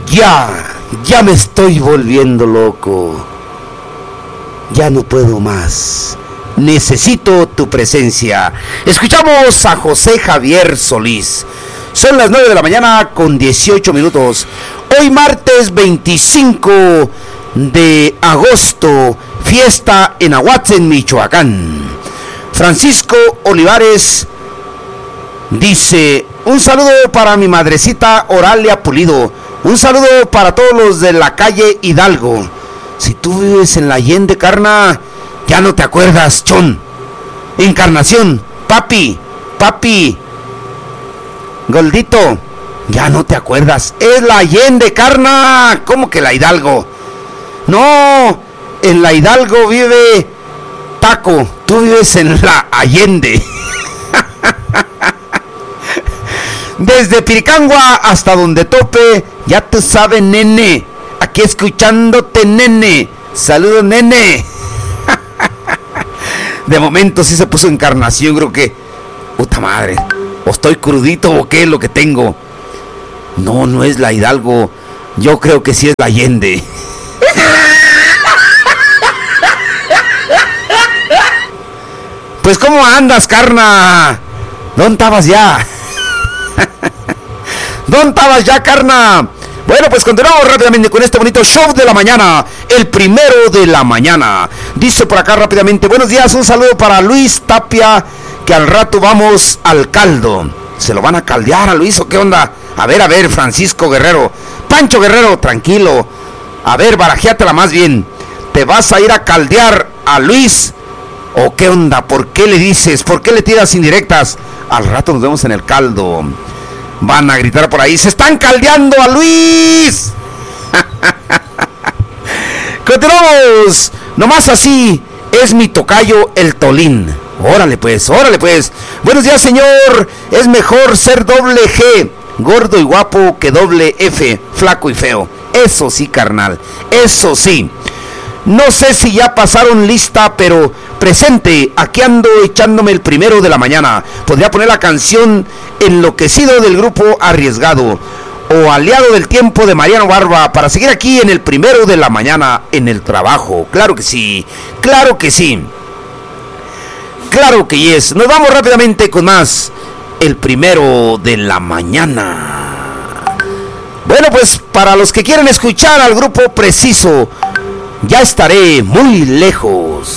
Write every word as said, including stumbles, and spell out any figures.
Ya, ya me estoy volviendo loco. Ya no puedo más. Necesito tu presencia. Escuchamos a José Javier Solís. Son las nueve de la mañana con dieciocho minutos. Hoy martes veinticinco de agosto, fiesta en Ahuatzen, Michoacán. Francisco Olivares dice: un saludo para mi madrecita Oralia Pulido. Un saludo para todos los de la calle Hidalgo. Si tú vives en la Allende, carna, ya no te acuerdas, chon. Encarnación, papi, papi, Goldito, ya no te acuerdas. Es la Allende, carna. ¿Cómo que la Hidalgo? No, en la Hidalgo vive Taco. Tú vives en la Allende. Desde Piricangua hasta donde tope, ya tú sabes, nene. Aquí escuchándote, nene. Saludos, nene. De momento sí se puso Encarnación, creo que... Puta madre. O estoy crudito o qué es lo que tengo. No, no es la Hidalgo. Yo creo que sí es la Allende. Pues ¿cómo andas, carna? ¿Dónde estabas ya? ¿Dónde estabas ya, carna? Bueno, pues continuamos rápidamente con este bonito show de la mañana. El primero de la mañana. Dice por acá rápidamente: buenos días, un saludo para Luis Tapia, que al rato vamos al caldo. ¿Se lo van a caldear a Luis o qué onda? A ver, a ver, Francisco Guerrero. Pancho Guerrero, tranquilo. A ver, barajéatela más bien. ¿Te vas a ir a caldear a Luis o qué onda? ¿Por qué le dices? ¿Por qué le tiras indirectas? Al rato nos vemos en el caldo. Van a gritar por ahí: ¡se están caldeando a Luis! Continuamos. Nomás así es mi tocayo el Tolín. Órale pues, órale pues. Buenos días, señor. Es mejor ser doble G, gordo y guapo, que doble F, flaco y feo. Eso sí, carnal. Eso sí. No sé si ya pasaron lista, pero presente, aquí ando echándome el primero de la mañana. Podría poner la canción Enloquecido del grupo Arriesgado o Aliado del Tiempo de Mariano Barba para seguir aquí en el primero de la mañana en el trabajo. Claro que sí, claro que sí. Claro que yes. Nos vamos rápidamente con más. El primero de la mañana. Bueno, pues para los que quieren escuchar al grupo Preciso, ya estaré muy lejos.